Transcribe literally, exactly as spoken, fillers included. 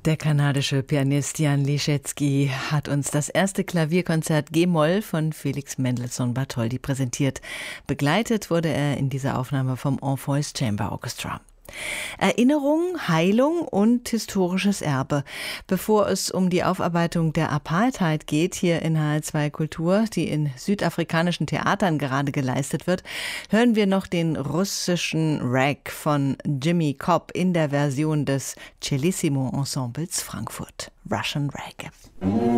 Der kanadische Pianist Jan Liszewski hat uns das erste Klavierkonzert G-Moll von Felix Mendelssohn Bartholdy präsentiert. Begleitet wurde er in dieser Aufnahme vom Orpheus Chamber Orchestra. Erinnerung, Heilung und historisches Erbe. Bevor es um die Aufarbeitung der Apartheid geht, hier in H L zwei Kultur, die in südafrikanischen Theatern gerade geleistet wird, hören wir noch den russischen Rag von Jimmy Cobb in der Version des Cellissimo Ensembles Frankfurt. Russian Rag.